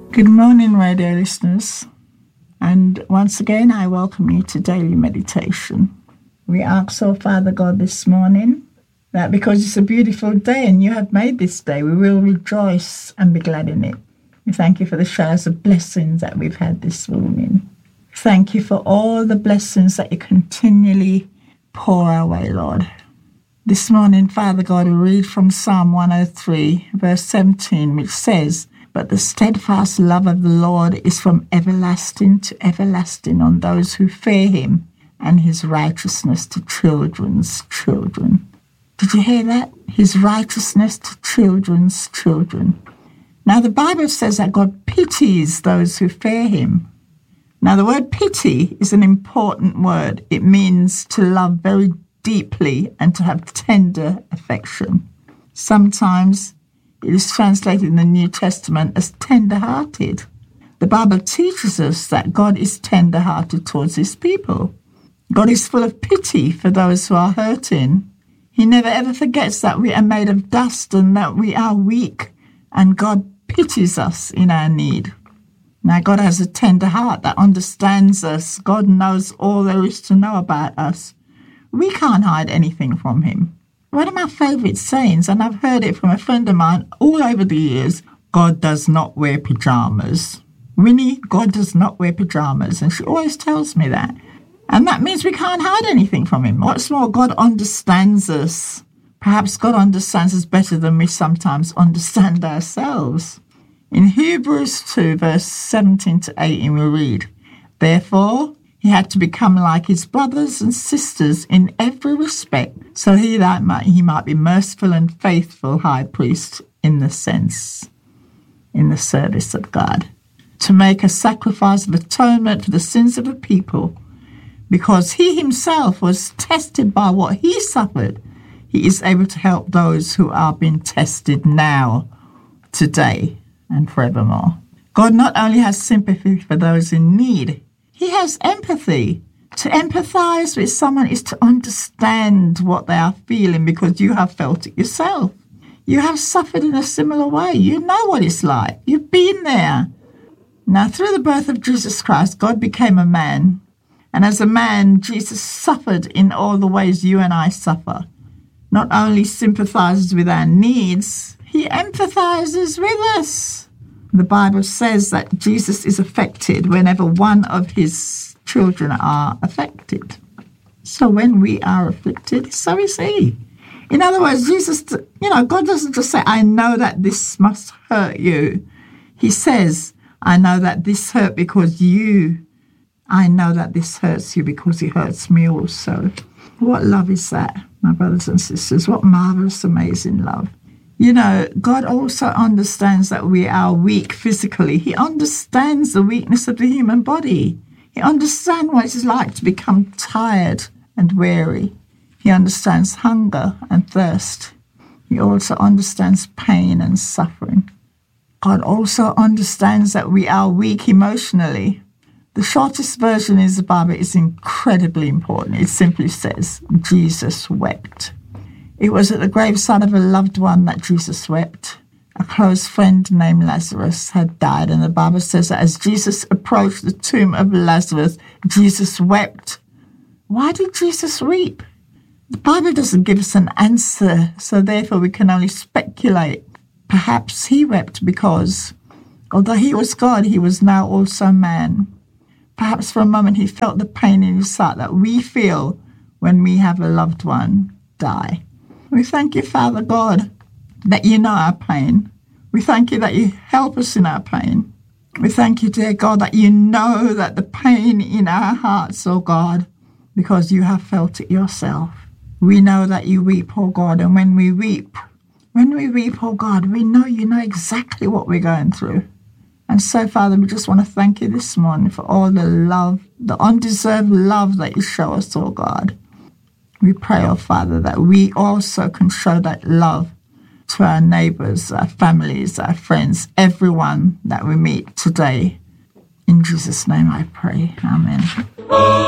Good morning, radio listeners. And once again, I welcome you to Daily Meditation. We ask, oh Father God, this morning that because it's a beautiful day and you have made this day, we will rejoice and be glad in it. We thank you for the showers of blessings that we've had this morning. Thank you for all the blessings that you continually pour our way, Lord. This morning, Father God, we read from Psalm 103, verse 17, which says, "But the steadfast love of the Lord is from everlasting to everlasting on those who fear him, and his righteousness to children's children." Did you hear that? His righteousness to children's children. Now, the Bible says that God pities those who fear him. Now, the word pity is an important word. It means to love very deeply and to have tender affection. Sometimes it is translated in the New Testament as tender-hearted. The Bible teaches us that God is tender-hearted towards his people. God is full of pity for those who are hurting. He never ever forgets that we are made of dust and that we are weak, and God pities us in our need. Now, God has a tender heart that understands us. God knows all there is to know about us. We can't hide anything from him. One of my favourite sayings, and I've heard it from a friend of mine all over the years, God does not wear pyjamas. Winnie, God does not wear pyjamas, and she always tells me that. And that means we can't hide anything from him. What's more, God understands us. Perhaps God understands us better than we sometimes understand ourselves. In Hebrews 2, verse 17 to 18, we read, "Therefore, he had to become like his brothers and sisters in every respect, so he might be merciful and faithful high priest in the service of God, to make a sacrifice of atonement for the sins of the people. Because he himself was tested by what he suffered, he is able to help those who are being tested now, today, and forevermore." God not only has sympathy for those in need, he has empathy. To empathize with someone is to understand what they are feeling because you have felt it yourself. You have suffered in a similar way. You know what it's like. You've been there. Now, through the birth of Jesus Christ, God became a man. And as a man, Jesus suffered in all the ways you and I suffer. Not only sympathizes with our needs, he empathizes with us. The Bible says that Jesus is affected whenever one of his children are affected. So when we are afflicted, so is he. In other words, Jesus, God doesn't just say, "I know that this must hurt you." He says, "I know that this hurt because I know that this hurts you because it hurts me also." What love is that, my brothers and sisters? What marvelous, amazing love. God also understands that we are weak physically. He understands the weakness of the human body. He understands what it's like to become tired and weary. He understands hunger and thirst. He also understands pain and suffering. God also understands that we are weak emotionally. The shortest version in the Bible is incredibly important. It simply says, Jesus wept. It was at the graveside of a loved one that Jesus wept. A close friend named Lazarus had died, and the Bible says that as Jesus approached the tomb of Lazarus, Jesus wept. Why did Jesus weep? The Bible doesn't give us an answer, so therefore we can only speculate. Perhaps he wept because, although he was God, he was now also man. Perhaps for a moment he felt the pain in his heart that we feel when we have a loved one die. We thank you, Father God, that you know our pain. We thank you that you help us in our pain. We thank you, dear God, that you know that the pain in our hearts, oh God, because you have felt it yourself. We know that you weep, oh God, and when we weep, oh God, we know you know exactly what we're going through. And so, Father, we just want to thank you this morning for all the love, the undeserved love that you show us, oh God. We pray, oh Father, that we also can show that love to our neighbours, our families, our friends, everyone that we meet today. In Jesus' name I pray. Amen.